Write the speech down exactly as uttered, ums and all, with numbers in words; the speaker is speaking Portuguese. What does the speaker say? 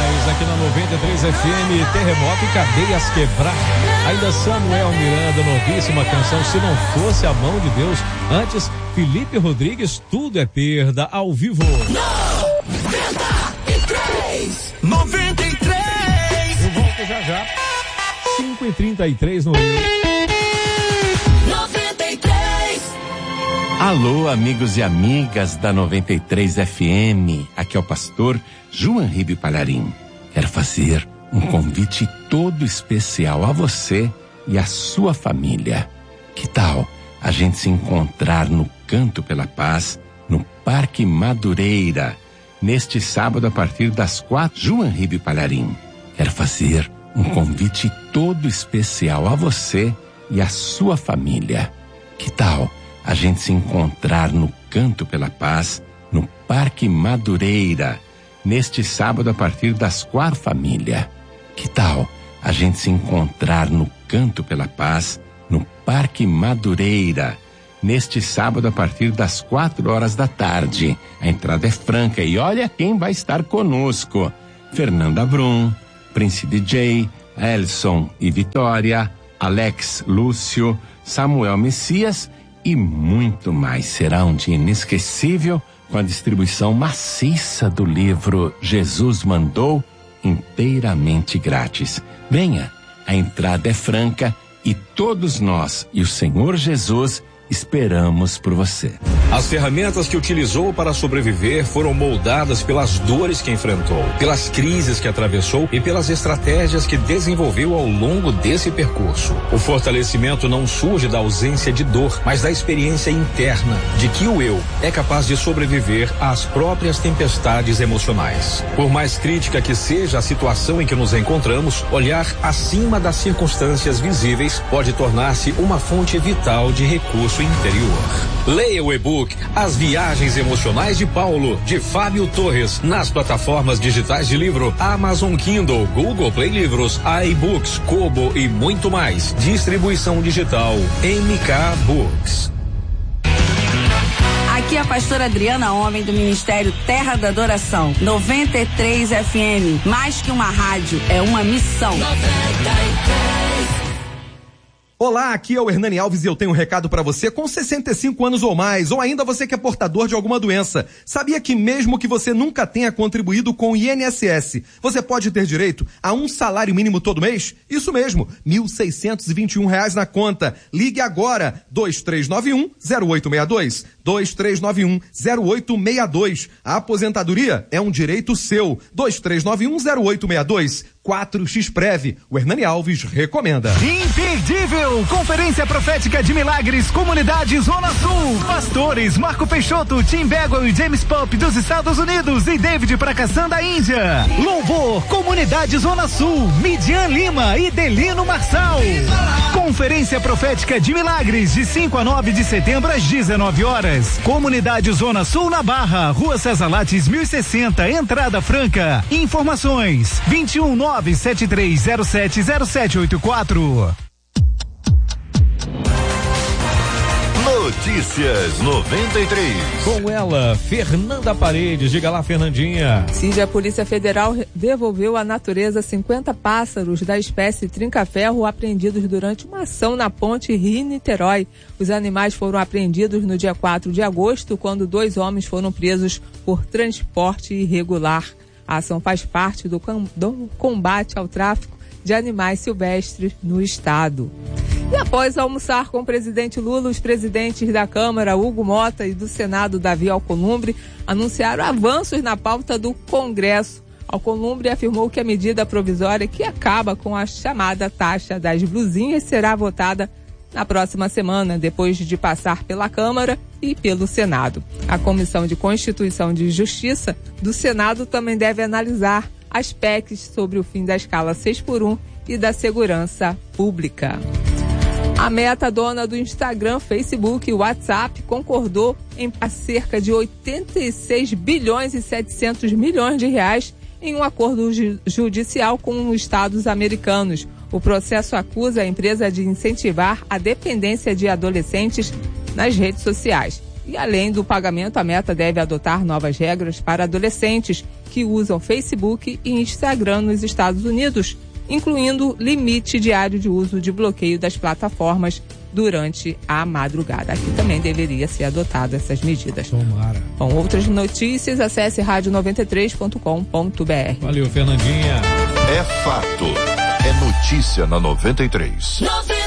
mais aqui na noventa e três F M, Terremoto e Cadeias Quebrar. Ainda Samuel Miranda, novíssima canção, Se Não Fosse a Mão de Deus. Antes, Felipe Rodrigues, Tudo é Perda, ao vivo. noventa e três noventa e três Eu volto já já. cinco e trinta e três no Rio. noventa e três Alô, amigos e amigas da noventa e três F M. Aqui é o pastor João Ribe Palharim. Quero fazer um convite todo especial a você e a sua família. Que tal a gente se encontrar no Canto pela Paz, no Parque Madureira, neste sábado a partir das quatro? João Ribe Palharim. Quero fazer um convite todo especial a você e a sua família. Que tal a gente se encontrar no Canto pela Paz, no Parque Madureira, neste sábado a partir das quatro? Família. Que tal a gente se encontrar no Canto pela Paz, no Parque Madureira, neste sábado a partir das quatro horas da tarde? A entrada é franca e olha quem vai estar conosco: Fernanda Brum, Prince D J, Elson e Vitória, Alex Lúcio, Samuel Messias e muito mais. Será um dia inesquecível, com a distribuição maciça do livro Jesus Mandou, inteiramente grátis. Venha, a entrada é franca e todos nós e o Senhor Jesus esperamos por você. As ferramentas que utilizou para sobreviver foram moldadas pelas dores que enfrentou, pelas crises que atravessou e pelas estratégias que desenvolveu ao longo desse percurso. O fortalecimento não surge da ausência de dor, mas da experiência interna de que o eu é capaz de sobreviver às próprias tempestades emocionais. Por mais crítica que seja a situação em que nos encontramos, olhar acima das circunstâncias visíveis pode tornar-se uma fonte vital de recurso interior. Leia o e-book As Viagens Emocionais de Paulo, de Fábio Torres, nas plataformas digitais de livro Amazon Kindle, Google Play Livros, iBooks, Kobo e muito mais. Distribuição digital M K Books. Aqui é a pastora Adriana Homem, do Ministério Terra da Adoração. noventa e três F M, mais que uma rádio, é uma missão. noventa e três Olá, aqui é o Hernani Alves e eu tenho um recado para você com sessenta e cinco anos ou mais, ou ainda você que é portador de alguma doença. Sabia que mesmo que você nunca tenha contribuído com o I N S S, você pode ter direito a um salário mínimo todo mês? Isso mesmo, mil seiscentos e vinte e um reais na conta. Ligue agora, dois três nove um, zero oito seis dois, dois três nove um, zero oito seis dois. A aposentadoria é um direito seu. dois três nove um, zero oito seis dois. quatro X Prev. O Hernani Alves recomenda. Imperdível! Conferência Profética de Milagres, Comunidade Zona Sul. Pastores Marco Peixoto, Tim Bagwell e James Pop dos Estados Unidos e David Prakassan da Índia. Louvor, Comunidade Zona Sul, Midian Lima e Delino Marçal. Conferência Profética de Milagres, de cinco a nove de setembro às dezenove horas. Comunidade Zona Sul na Barra, Rua César Lattes mil e sessenta, entrada franca. Informações vinte e um nove sete três zero sete zero sete oito quatro. Notícias noventa e três. Com ela, Fernanda Paredes. Diga lá, Fernandinha. C I D, a Polícia Federal devolveu à natureza cinquenta pássaros da espécie trinca-ferro apreendidos durante uma ação na ponte Rio-Niterói. Os animais foram apreendidos no dia quatro de agosto, quando dois homens foram presos por transporte irregular. A ação faz parte do, do combate ao tráfico de animais silvestres no estado. E após almoçar com o presidente Lula, os presidentes da Câmara, Hugo Mota, e do Senado, Davi Alcolumbre, anunciaram avanços na pauta do Congresso. Alcolumbre afirmou que a medida provisória que acaba com a chamada taxa das blusinhas será votada na próxima semana, depois de passar pela Câmara e pelo Senado. A Comissão de Constituição e Justiça do Senado também deve analisar as P E Cs sobre o fim da escala seis por um e da segurança pública. A Meta, dona do Instagram, Facebook e WhatsApp, concordou em cerca de oitenta e seis bilhões e setecentos milhões de reais em um acordo judicial com os estados americanos. O processo acusa a empresa de incentivar a dependência de adolescentes nas redes sociais. E além do pagamento, a Meta deve adotar novas regras para adolescentes que usam Facebook e Instagram nos Estados Unidos, incluindo limite diário de uso de bloqueio das plataformas durante a madrugada. Aqui também deveria ser adotado essas medidas. Tomara. Com outras notícias, acesse rádio noventa e três ponto com ponto b r. Valeu, Fernandinha. É fato. É notícia na noventa e três. noventa